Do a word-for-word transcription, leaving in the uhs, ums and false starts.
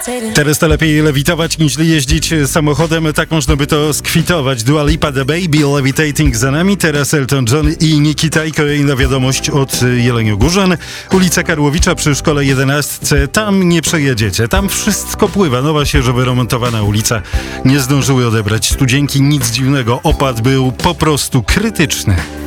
Teraz to lepiej lewitować niż jeździć samochodem, tak można by to skwitować. Dua Lipa, The Baby, Levitating za nami, teraz Elton John i Nikita i kolejna wiadomość od Jeleniogórzan. Ulica Karłowicza przy szkole jedenastce, tam nie przejedziecie, tam wszystko pływa, nowa świeżo wyremontowana ulica. Nie zdążyły odebrać studzienki, nic dziwnego, opad był po prostu krytyczny.